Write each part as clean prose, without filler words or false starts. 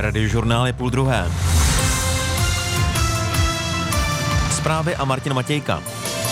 Radiožurnál je 12:30. Zprávy a Martin Matějka.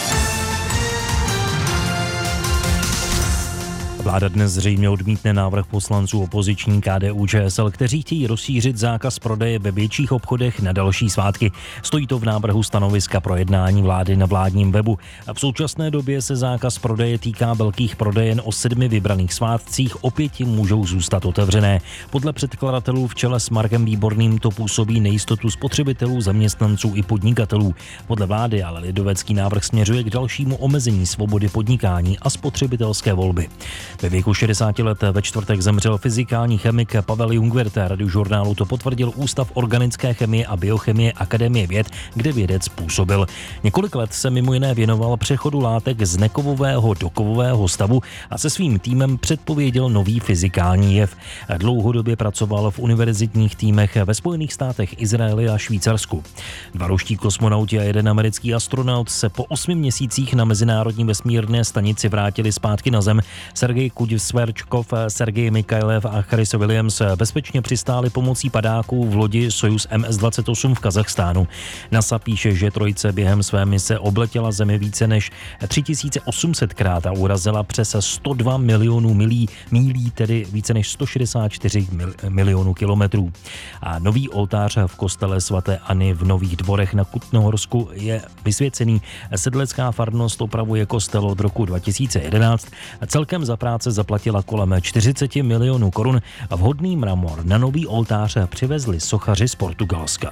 Vláda dnes zřejmě odmítne návrh poslanců opoziční KDU-ČSL, kteří chtějí rozšířit zákaz prodeje ve větších obchodech na další svátky. Stojí to v návrhu stanoviska pro jednání vlády na vládním webu. V současné době se zákaz prodeje týká velkých prodejen o 7 vybraných svátcích, o 5 můžou zůstat otevřené. Podle předkladatelů v čele s Markem Výborným to působí nejistotu spotřebitelů, zaměstnanců i podnikatelů. Podle vlády ale lidovecký návrh směřuje k dalšímu omezení svobody podnikání a spotřebitelské volby. Ve věku 60 let ve čtvrtek zemřel fyzikální chemik Pavel Jungwirth. Radiožurnálu to potvrdil Ústav organické chemie a biochemie Akademie věd, kde vědec působil. Několik let se mimo jiné věnoval přechodu látek z nekovového do kovového stavu a se svým týmem předpověděl nový fyzikální jev. Dlouhodobě pracoval v univerzitních týmech ve Spojených státech, Izraeli a Švýcarsku. 2 ruští kosmonauti a 1 americký astronaut se po 8 měsících na mezinárodní vesmírné stanici vrátili zpátky na Zem. Sergej Kudysverčkov, Sergej Mikajlev a Chris Williams bezpečně přistáli pomocí padáků v lodi Sojuz MS-28 v Kazachstánu. NASA píše, že trojice během své mise obletěla Zemi více než 3800krát a urazila přes 102 milionů mílí, tedy více než 164 milionů kilometrů. A nový oltář v kostele svaté Anny v Nových Dvorech na Kutnohorsku je vysvěcený. Sedlecká farnost opravuje kostel od roku 2011. Celkem za práce zaplatila kolem 40 milionů korun a vhodný mramor na nový oltář přivezli sochaři z Portugalska.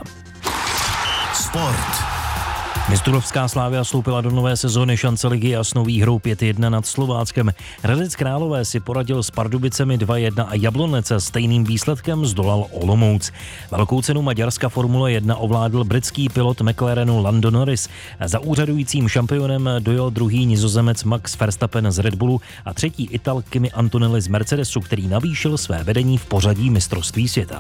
Sport. Misturovská Slavia vstoupila do nové sezóny šance ligy jasnou výhrou 5-1 nad Slováckem. Hradec Králové si poradil s Pardubicemi 2-1 a Jablonec stejným výsledkem zdolal Olomouc. Velkou cenu Maďarska Formule 1 ovládl britský pilot McLarenu Lando Norris. Za úřadujícím šampionem dojel druhý Nizozemec Max Verstappen z Red Bullu a třetí Ital Kimi Antonelli z Mercedesu, který navýšil své vedení v pořadí mistrovství světa.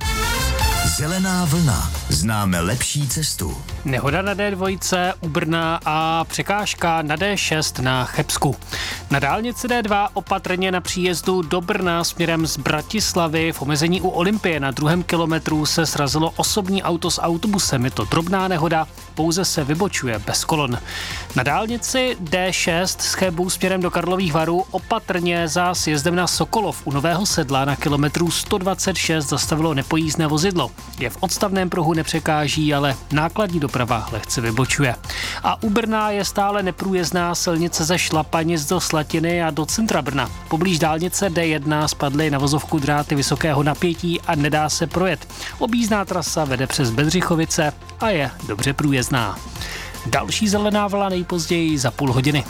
Zelená vlna. Známe lepší cestu. Nehoda na D2 u Brna a překážka na D6 na Chebsku. Na dálnici D2 opatrně na příjezdu do Brna směrem z Bratislavy v omezení u Olympie na 2. kilometru se srazilo osobní auto s autobusem. Je to drobná nehoda, pouze se vybočuje bez kolon. Na dálnici D6 s Chebu směrem do Karlových Varů opatrně za sjezdem na Sokolov u Nového Sedla na kilometru 126 zastavilo nepojízdné vozidlo. Je v odstavném pruhu, nepřekáží, ale nákladní doprava lehce vybočuje. A u Brna je stále neprůjezdná silnice ze Šlapanic do Slatiny a do centra Brna. Poblíž dálnice D1 spadly na vozovku dráty vysokého napětí a nedá se projet. Objízdná trasa vede přes Bedřichovice a je dobře průjezdná. Další zelená vlna nejpozději za půl hodiny.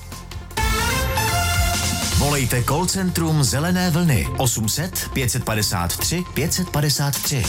Volejte call centrum Zelené vlny 800 553 553.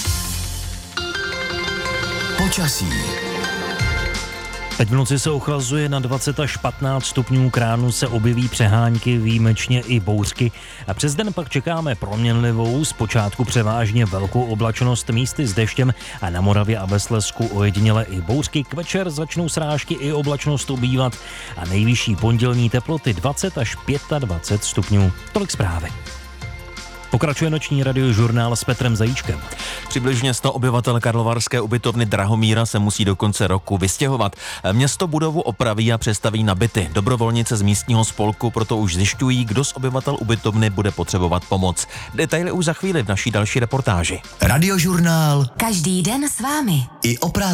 Počasí. Teď v noci se ochlazuje na 20 až 15 stupňů, k ránu se objeví přehánky, výjimečně i bouřky. A přes den pak čekáme proměnlivou, zpočátku převážně velkou oblačnost, místy s deštěm a na Moravě a ve Slezsku ojediněle i bouřky. K večer začnou srážky i oblačnost ubývat a nejvyšší pondělní teploty 20 až 25 stupňů. Tolik zprávy. Pokračuje noční radiožurnál s Petrem Zajíčkem. Přibližně 100 obyvatel karlovarské ubytovny Drahomíra se musí do konce roku vystěhovat. Město budovu opraví a přestaví na byty. Dobrovolnice z místního spolku proto už zjišťují, kdo z obyvatel ubytovny bude potřebovat pomoc. Detaily už za chvíli v naší další reportáži. Radiožurnál. Každý den s vámi. I o práci.